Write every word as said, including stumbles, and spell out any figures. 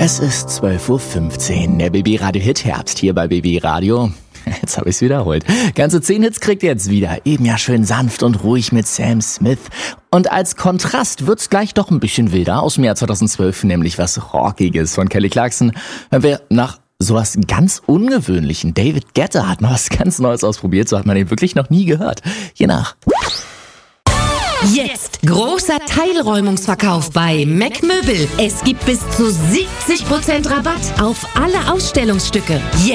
Es ist zwölf Uhr fünfzehn, der B B Radio Hit Herbst hier bei B B Radio. Jetzt habe ich es wiederholt. Ganze zehn Hits kriegt ihr jetzt wieder. Eben ja schön sanft und ruhig mit Sam Smith. Und als Kontrast wird's gleich doch ein bisschen wilder. Aus dem Jahr zweitausendzwölf, nämlich was Rockiges von Kelly Clarkson. Wenn wir nach sowas ganz Ungewöhnlichen, David Guetta hat mal was ganz Neues ausprobiert. So hat man ihn wirklich noch nie gehört. Je nach. Jetzt großer Teilräumungsverkauf bei Mac Möbel. Es gibt bis zu siebzig Prozent Rabatt auf alle Ausstellungsstücke. Jetzt